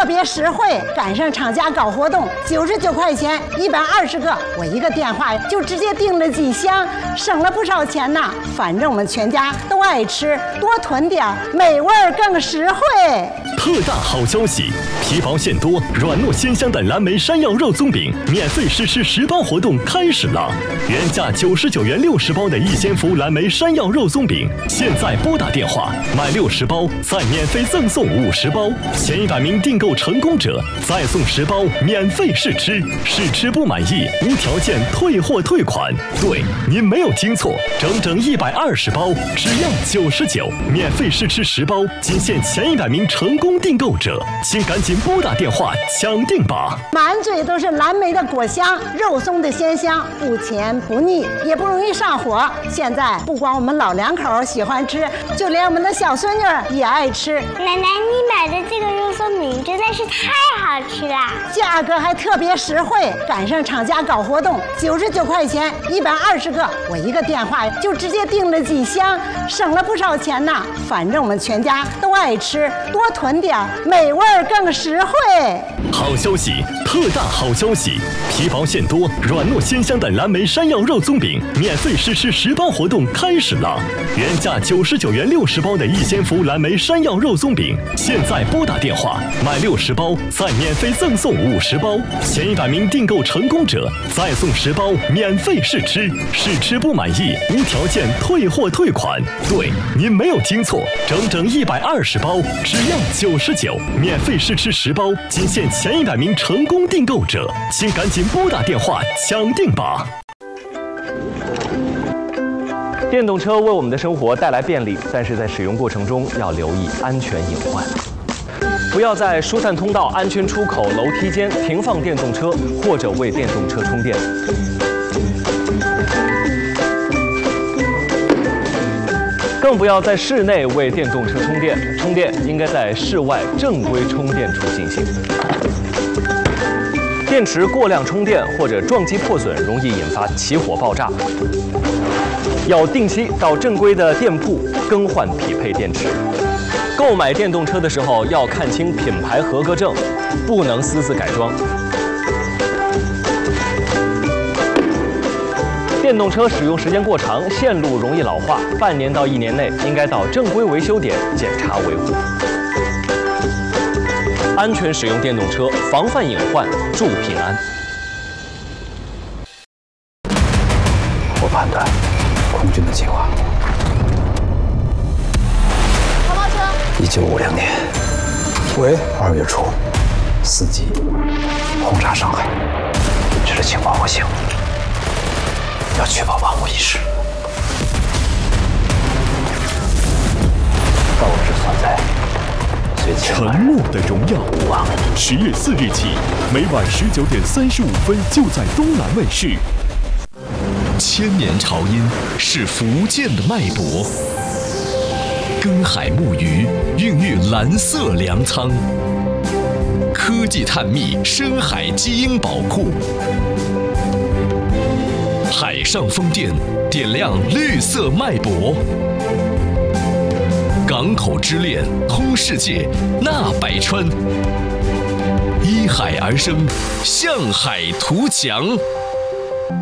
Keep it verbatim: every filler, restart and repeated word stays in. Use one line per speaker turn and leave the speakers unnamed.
特别实惠，赶上厂家搞活动，九十九块钱一百二十个，我一个电话就直接订了几箱，省了不少钱呢。反正我们全家都爱吃，多囤点，美味更实惠。
特大好消息！皮薄馅多、软糯鲜香的蓝莓山药肉松饼免费试吃十包活动开始了。原价九十九元六十包的逸仙福蓝莓山药肉松饼，现在拨打电话买六十包，再免费赠送五十包。前一百名订购成功者再送十包免费试吃，试吃不满意无条件退货退款。对，您没有听错，整整一百二十包，只要九十九，免费试吃十包，仅限前一百名成功订购者，请赶紧拨打电话抢订吧！
满嘴都是蓝莓的果香，肉松的鲜香，不甜不腻，也不容易上火。现在不光我们老两口喜欢吃，就连我们的小孙女也爱吃。
奶奶，你买的这个肉松饼真的是太好吃了，
价格还特别实惠，赶上厂家搞活动，九十九块钱一百二十个，我一个电话就直接订了几箱，省了不少钱呢。反正我们全家都爱吃，多囤点，美味更实惠。
好消息，特大好消息！皮薄馅多、软糯鲜香的蓝莓山药肉松饼免费试吃十包活动开始了。原价九十九元六十包的逸仙福蓝莓山药肉松饼，现在拨打电话买六十包，再免费赠送五十包。前一百名订购成功者再送十包免费试吃，试吃不满意无条件退货退款。对，您没有听错，整整一百二十包，只要九十九，免费试吃十包，仅限前一百名成功订购者，请赶紧拨打电话抢订吧！
电动车为我们的生活带来便利，但是在使用过程中要留意安全隐患，不要在疏散通道、安全出口、楼梯间停放电动车，或者为电动车充电。更不要在室内为电动车充电，充电应该在室外正规充电处进行。电池过量充电或者撞击破损，容易引发起火爆炸。要定期到正规的店铺更换匹配电池。购买电动车的时候要看清品牌合格证，不能私自改装。电动车使用时间过长，线路容易老化，半年到一年内应该到正规维修点检查维护。安全使用电动车，防范隐患，助平安。
我判断，空军的计划。
跑跑车。
一九五零年，喂，二月初，四级轰炸上海，这是情报不行。要确保万无一失。斗志所在，随
沉默的荣耀。十月四日起，每晚十九点三十五分就在东南卫视。千年潮音是福建的脉搏，根海木鱼孕育蓝色粮仓，科技探秘深海基因宝库。海上风电点亮绿色脉搏，港口之恋通世界纳百川，依海而生，向海图强。